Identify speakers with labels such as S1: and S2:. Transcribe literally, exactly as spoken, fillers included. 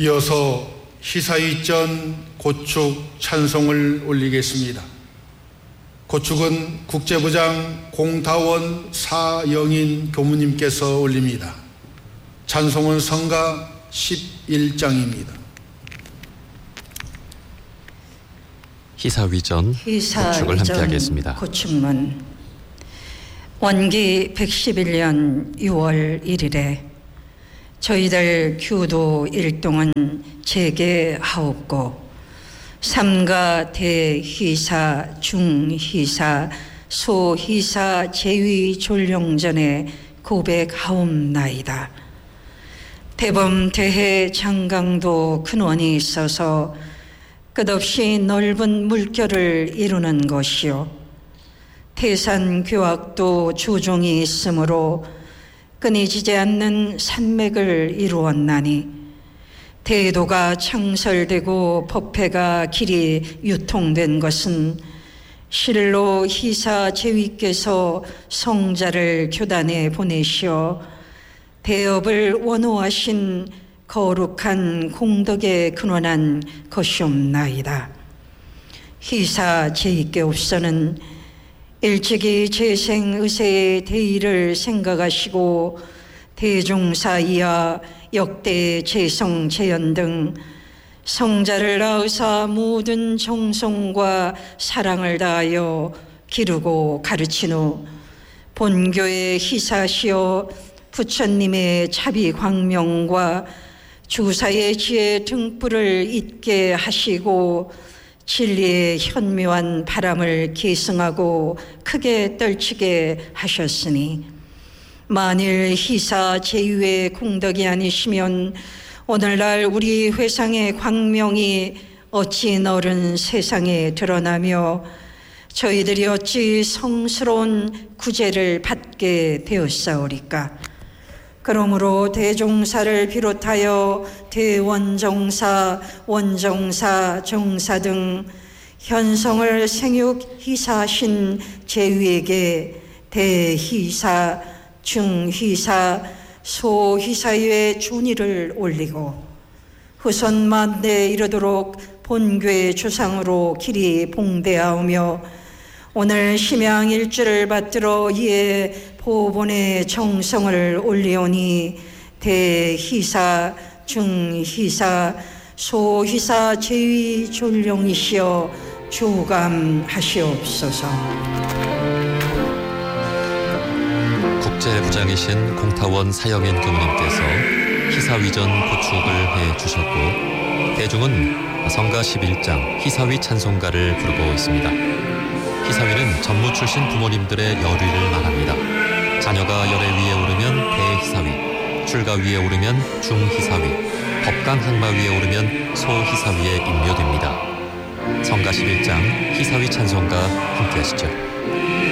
S1: 이어서 희사위전 고축 찬송을 올리겠습니다. 고축은 국제부장 공다원 사영인 교무님께서 올립니다. 찬송은 성가 십일 장입니다.
S2: 희사위전 고축을 함께하겠습니다.
S3: 고축문 원기 백십일 년 유월 일일에 저희들 교도 일동은 재개하옵고 삼가 대희사 중희사 소희사 제위 졸룡전에 고백하옵나이다. 대범 대해 장강도 근원이 있어서 끝없이 넓은 물결을 이루는 것이요 태산 교학도 조종이 있으므로 끊이지지 않는 산맥을 이루었나니 대도가 창설되고 법회가 길이 유통된 것은 실로 희사 제위께서 성자를 교단에 보내시어 대업을 원호하신 거룩한 공덕에 근원한 것이옵나이다. 희사 제위께옵서는 일찍이 재생의세의 대의를 생각하시고 대종사이하 역대 재성 재연 등 성자를 낳으사 모든 정성과 사랑을 다하여 기르고 가르친 후 본교의 희사시어 부처님의 자비 광명과 주사의 지혜 등불을 잇게 하시고 진리의 현묘한 바람을 계승하고 크게 떨치게 하셨으니 만일 희사 제위의 공덕이 아니시면 오늘날 우리 회상의 광명이 어찌 너른 세상에 드러나며 저희들이 어찌 성스러운 구제를 받게 되었사오리까. 그러므로 대종사를 비롯하여 대원정사, 원정사, 정사 등 현성을 생육 희사하신 제위에게 대희사, 중희사, 소희사의 존의를 올리고 후손 만대에 이르도록 본교의 주상으로 길이 봉대하오며 오늘 심양 일주를 받들어 이에 보본의 정성을 올리오니 대희사, 중희사, 소희사 제위 졸룡이시여 주감하시옵소서.
S2: 국제부장이신 공타원 사영인 교무님께서 희사위전 고축을 해주셨고 대중은 성가 십일 장 희사위 찬송가를 부르고 있습니다. 희사위는 전무 출신 부모님들의 열의를 말합니다. 자녀가 열애 위에 오르면 대희사위, 출가 위에 오르면 중희사위, 법강 항마 위에 오르면 소희사위에 임묘됩니다. 성가 십일 장 희사위 찬송가 함께 하시죠.